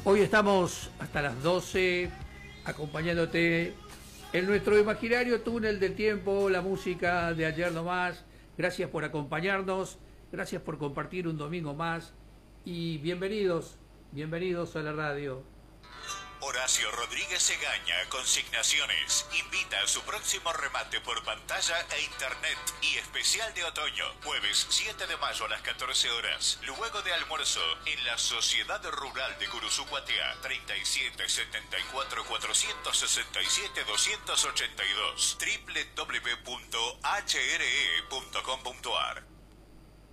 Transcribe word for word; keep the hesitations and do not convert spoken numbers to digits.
Hoy estamos hasta las doce acompañándote en nuestro imaginario túnel del tiempo, la música de ayer nomás. Gracias por acompañarnos, gracias por compartir un domingo más y bienvenidos, bienvenidos a la radio. Horacio Rodríguez Egaña, Consignaciones, invita a su próximo remate por pantalla e internet y especial de otoño, jueves siete de mayo a las catorce horas, luego de almuerzo, en la Sociedad Rural de Curuzucuatea, treinta y siete setenta y cuatro cuatrocientos sesenta y siete doscientos ochenta y dos, doble u doble u doble u punto h r e punto com punto a r.